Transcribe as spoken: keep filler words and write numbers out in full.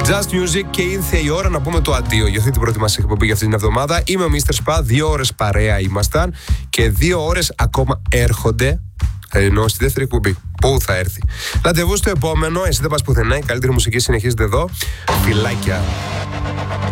Just Music και ήρθε η ώρα να πούμε το αντίο για αυτή την πρώτη μας εκπομπή για αυτή την εβδομάδα. Είμαι ο μίστερ Spa, δύο ώρες παρέα ήμασταν και δύο ώρες ακόμα έρχονται. Ενώ στη δεύτερη εκπομπή. Πού θα έρθει. Ραντεβού στο επόμενο. Εσύ δεν πας πουθενά. Η καλύτερη μουσική συνεχίζεται εδώ. Φιλάκια.